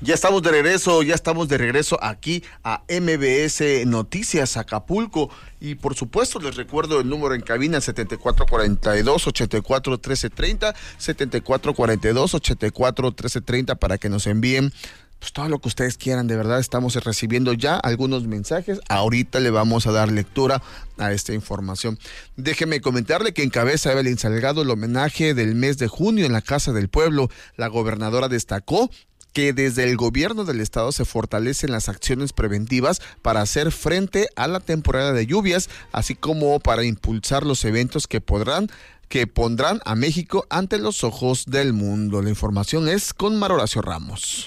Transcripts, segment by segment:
Ya estamos de regreso aquí a MBS Noticias Acapulco y por supuesto les recuerdo el número en cabina 7442-841330, 7442-841330 para que nos envíen pues todo lo que ustedes quieran. De verdad estamos recibiendo ya algunos mensajes, ahorita le vamos a dar lectura a esta información. Déjeme comentarle que encabeza Evelyn Salgado el homenaje del mes de junio en la Casa del Pueblo. La gobernadora destacó que desde el gobierno del estado se fortalecen las acciones preventivas para hacer frente a la temporada de lluvias, así como para impulsar los eventos que pondrán a México ante los ojos del mundo. La información es con Mar Horacio Ramos.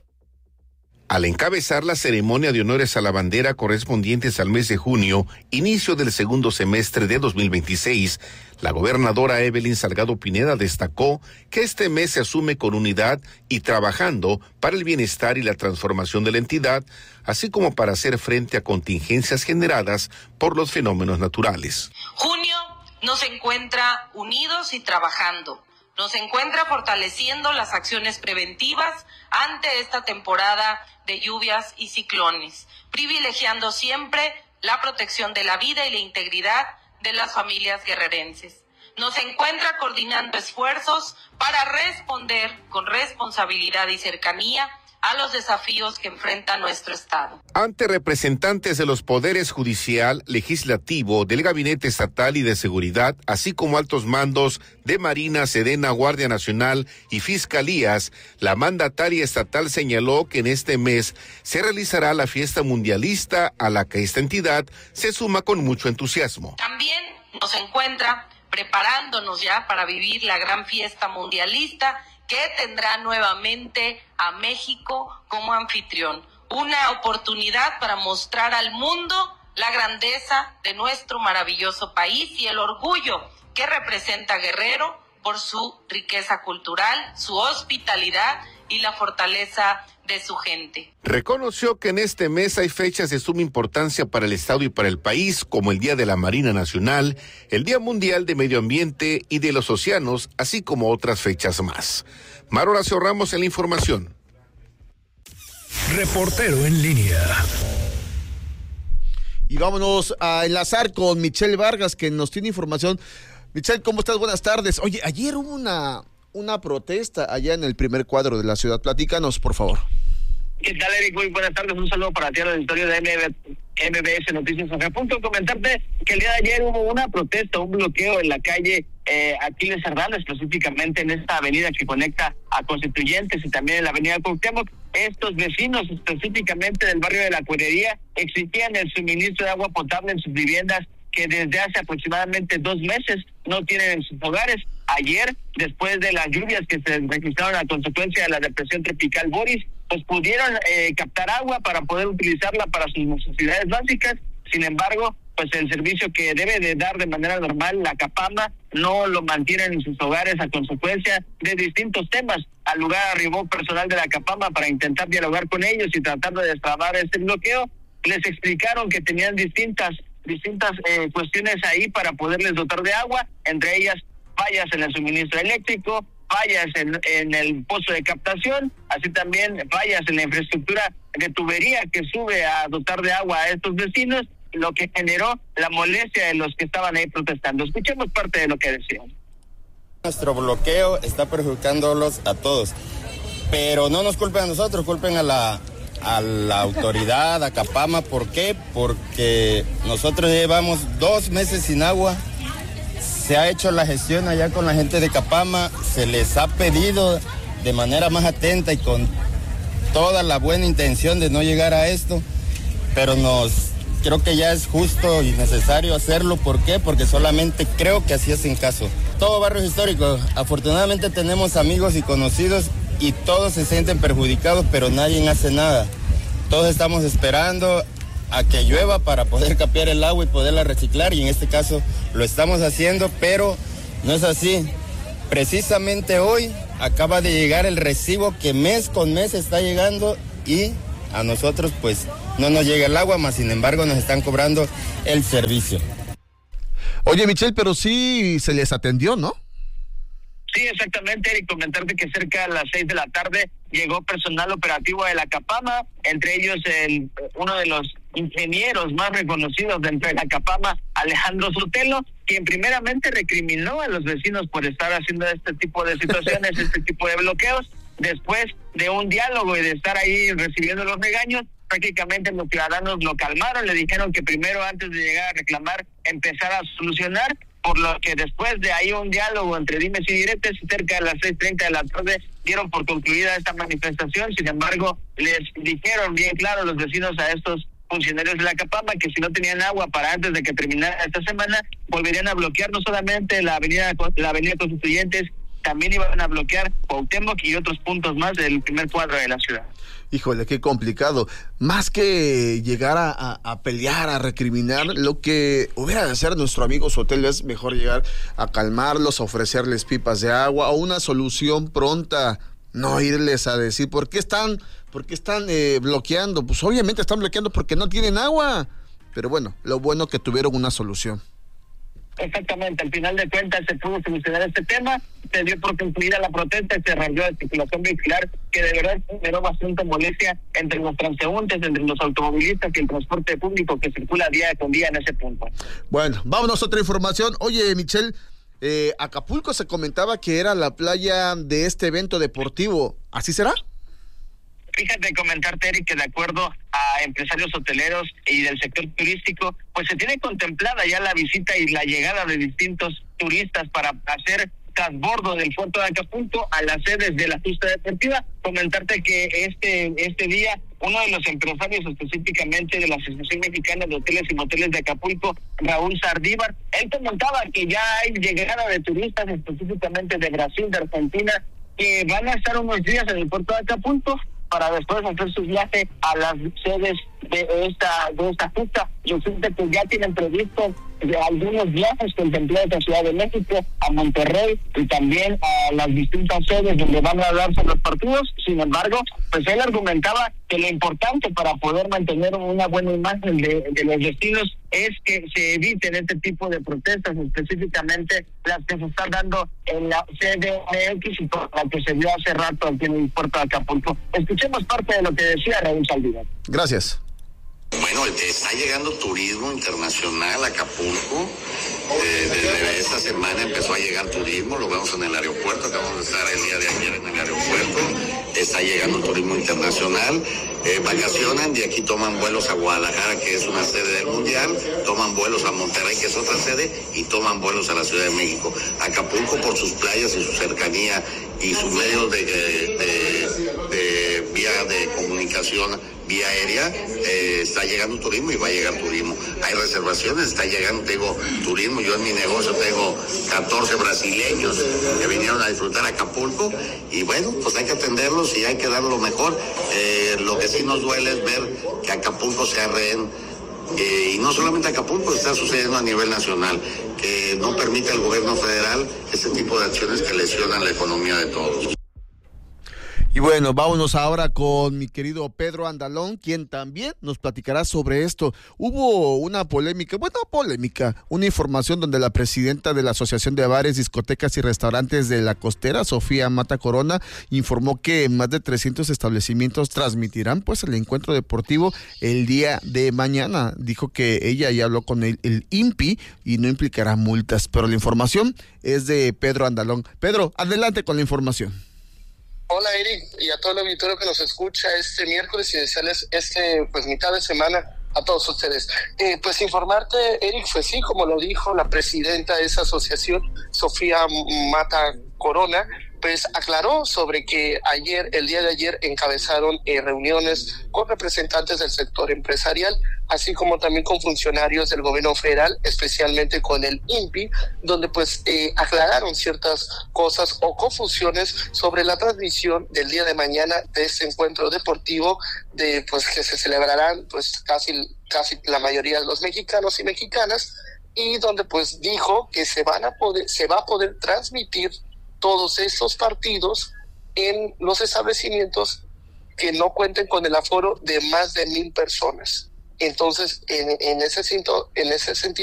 Al encabezar la ceremonia de honores a la bandera correspondientes al mes de junio, inicio del segundo semestre de 2026, la gobernadora Evelyn Salgado Pineda destacó que este mes se asume con unidad y trabajando para el bienestar y la transformación de la entidad, así como para hacer frente a contingencias generadas por los fenómenos naturales. Junio nos encuentra unidos y trabajando. Nos encuentra fortaleciendo las acciones preventivas ante esta temporada de lluvias y ciclones, privilegiando siempre la protección de la vida y la integridad de las familias guerrerenses. Nos encuentra coordinando esfuerzos para responder con responsabilidad y cercanía a los desafíos que enfrenta nuestro Estado. Ante representantes de los poderes judicial, legislativo, del Gabinete Estatal y de Seguridad, así como altos mandos de Marina, Sedena, Guardia Nacional y Fiscalías, la mandataria estatal señaló que en este mes se realizará la fiesta mundialista a la que esta entidad se suma con mucho entusiasmo. También nos encuentra preparándonos ya para vivir la gran fiesta mundialista que tendrá nuevamente a México como anfitrión. Una oportunidad para mostrar al mundo la grandeza de nuestro maravilloso país y el orgullo que representa Guerrero por su riqueza cultural, su hospitalidad y la fortaleza de su gente. Reconoció que en este mes hay fechas de suma importancia para el Estado y para el país, como el Día de la Marina Nacional, el Día Mundial de Medio Ambiente y de los Océanos, así como otras fechas más. Mar Horacio Ramos en la información. Reportero en línea. Y vámonos a enlazar con Michelle Vargas, que nos tiene información. Michelle, ¿cómo estás? Buenas tardes. Oye, ayer hubo una protesta allá en el primer cuadro de la ciudad. Platícanos, por favor. ¿Qué tal, Eric? Muy buenas tardes. Un saludo para ti, al auditorio de MBS Noticias Acapulco. Comentarte que el día de ayer hubo una protesta, un bloqueo en la calle Aquiles Cerdán, específicamente en esta avenida que conecta a Constituyentes y también en la avenida Cuauhtémoc. Estos vecinos, específicamente del barrio de la Cuerería, exigían el suministro de agua potable en sus viviendas que desde hace aproximadamente 2 meses no tienen en sus hogares. Ayer, después de las lluvias que se registraron a consecuencia de la depresión tropical Boris, pues pudieron captar agua para poder utilizarla para sus necesidades básicas. Sin embargo, pues el servicio que debe de dar de manera normal la Capama no lo mantienen en sus hogares a consecuencia de distintos temas. Al lugar arribó personal de la Capama para intentar dialogar con ellos y tratar de destrabar este bloqueo. Les explicaron que tenían distintas cuestiones ahí para poderles dotar de agua, entre ellas fallas en el suministro eléctrico, fallas en el pozo de captación, así también fallas en la infraestructura de tubería que sube a dotar de agua a estos vecinos, lo que generó la molestia de los que estaban ahí protestando. Escuchemos parte de lo que decían. Nuestro bloqueo está perjudicándolos a todos, pero no nos culpen a nosotros, culpen a la autoridad, a Capama. ¿Por qué? Porque nosotros llevamos 2 meses sin agua. Se ha hecho la gestión allá con la gente de Capama, se les ha pedido de manera más atenta y con toda la buena intención de no llegar a esto, pero creo que ya es justo y necesario hacerlo. ¿Por qué? Porque solamente creo que así hacen caso. Todo barrio histórico, afortunadamente tenemos amigos y conocidos y todos se sienten perjudicados, pero nadie hace nada. Todos estamos esperando a que llueva para poder capear el agua y poderla reciclar, y en este caso lo estamos haciendo, pero no es así. Precisamente hoy acaba de llegar el recibo que mes con mes está llegando y a nosotros pues no nos llega el agua, más sin embargo nos están cobrando el servicio. Oye, Michelle, pero sí se les atendió, ¿no? Sí, exactamente, Eric. Comentarte que cerca de las 6 de la tarde llegó personal operativo de la Capama, entre ellos uno de los ingenieros más reconocidos dentro de la Capama, Alejandro Sotelo, quien primeramente recriminó a los vecinos por estar haciendo este tipo de situaciones, este tipo de bloqueos. Después de un diálogo y de estar ahí recibiendo los regaños, prácticamente los ciudadanos lo calmaron, le dijeron que primero, antes de llegar a reclamar, empezar a solucionar, por lo que después de ahí un diálogo entre dimes y diretes, cerca de las 6:30 de la tarde, dieron por concluida esta manifestación. Sin embargo, les dijeron bien claro los vecinos a estos funcionarios de la Capama que si no tenían agua para antes de que terminara esta semana, volverían a bloquear no solamente la avenida Constituyentes, también iban a bloquear Cuauhtémoc y otros puntos más del primer cuadro de la ciudad. Híjole, qué complicado. Más que llegar a pelear, a recriminar, lo que hubiera de hacer nuestro amigo Sotelo es mejor llegar a calmarlos, a ofrecerles pipas de agua o una solución pronta. No irles a decir, ¿por qué están bloqueando? Pues obviamente están bloqueando porque no tienen agua. Pero bueno, lo bueno que tuvieron una solución. Exactamente, al final de cuentas se pudo solucionar este tema, se dio por concluida la protesta y se arregló la circulación vehicular, que de verdad generó bastante molestia entre los transeúntes, entre los automovilistas y el transporte público que circula día con día en ese punto. Bueno, vámonos a otra información. Oye, Michelle, Acapulco se comentaba que era la playa de este evento deportivo, ¿así será? Fíjate, comentarte, Eric, que de acuerdo a empresarios hoteleros y del sector turístico, pues se tiene contemplada ya la visita y la llegada de distintos turistas para hacer transbordo del puerto de Acapulco a las sedes de la justa deportiva. Comentarte que este día uno de los empresarios específicamente de la Asociación Mexicana de Hoteles y Moteles de Acapulco, Raúl Sardívar, él comentaba que ya hay llegada de turistas específicamente de Brasil, de Argentina, que van a estar unos días en el puerto de Acapulco para después hacer su viaje a las sedes de esta justa. Yo siento que ya tienen previsto algunos viajes contemplados a Ciudad de México, a Monterrey y también a las distintas sedes donde van a darse los partidos. Sin embargo, pues él argumentaba que lo importante para poder mantener una buena imagen de los destinos es que se eviten este tipo de protestas, específicamente las que se están dando en la CDMX y por la que se dio hace rato aquí en el puerto de Acapulco. Escuchemos parte de lo que decía Raúl Saldívar. Gracias. Bueno, está llegando turismo internacional a Acapulco. Desde esta semana empezó a llegar turismo, lo vemos en el aeropuerto, acabamos de estar el día de ayer en el aeropuerto. Está llegando turismo internacional. Vacacionan, de aquí toman vuelos a Guadalajara, que es una sede del Mundial, toman vuelos a Monterrey, que es otra sede, y toman vuelos a la Ciudad de México. Acapulco, por sus playas y su cercanía y sus medios de vía de comunicación, vía aérea, está llegando turismo y va a llegar turismo. Hay reservaciones, está llegando, tengo turismo. Yo en mi negocio tengo 14 brasileños que vinieron a disfrutar Acapulco y bueno, pues hay que atenderlos y hay que dar lo mejor. Lo que sí nos duele es ver que Acapulco sea rehén. Y no solamente Acapulco, está sucediendo a nivel nacional, que no permite al gobierno federal este tipo de acciones que lesionan la economía de todos. Y bueno, vámonos ahora con mi querido Pedro Andalón, quien también nos platicará sobre esto. Hubo una una información donde la presidenta de la Asociación de Bares, Discotecas y Restaurantes de la Costera, Sofía Mata Corona, informó que más de 300 establecimientos transmitirán pues el encuentro deportivo el día de mañana. Dijo que ella ya habló con el INPI y no implicará multas, pero la información es de Pedro Andalón. Pedro, adelante con la información. Hola Eric, y a todo el auditorio que nos escucha este miércoles y desearles pues mitad de semana a todos ustedes. Pues informarte, Eric, pues sí, como lo dijo la presidenta de esa asociación, Sofía Mata Corona, pues aclaró sobre que el día de ayer encabezaron reuniones con representantes del sector empresarial, así como también con funcionarios del gobierno federal, especialmente con el INPI, donde pues aclararon ciertas cosas o confusiones sobre la transmisión del día de mañana de este encuentro deportivo pues que se celebrarán pues casi la mayoría de los mexicanos y mexicanas, y donde pues dijo que se va a poder transmitir todos estos partidos en los establecimientos que no cuenten con el aforo de más de 1,000 personas. Entonces, en ese sentido,